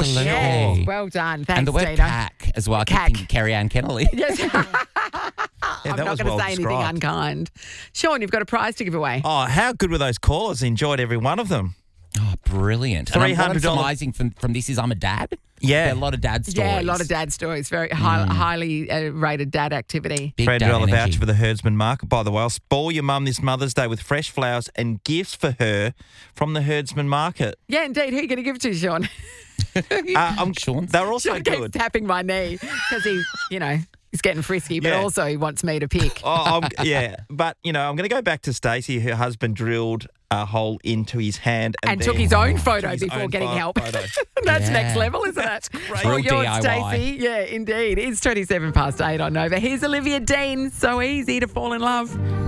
Absolutely. Yeah. Well done. Thanks, And the word Gina. cack as well. I keep Cack. thinking Carrie-Anne Kennelly. Yes. Yeah, I'm that not was going to well say anything described. unkind. Sean, you've got a prize to give away. Oh, how good were those callers? Enjoyed every one of them. Oh, brilliant. And what I'm $300 surmising from this is I'm a dad. Yeah. There are a lot of dad stories. Yeah, a lot of dad stories. Very highly rated dad activity. Big dad $300 energy. voucher for the Herdsman Market, by the way. I'll spoil your mum this Mother's Day with fresh flowers and gifts for her from the Herdsman Market. Yeah, indeed. Who are you going to give it to, Sean? Sean. They're also Sean keeps good. tapping my knee because he's getting frisky, but Yeah. also he wants me to pick. Yeah. But, I'm going to go back to Stacey. Her husband drilled a hole into his hand. And then took his own photo took his before own getting help. photo. That's Yeah. next level, isn't it? great. All Real yours, DIY. Stacey. Yeah, indeed. It's 27 past 8 on Nova. Here's Olivia Dean. So easy to fall in love.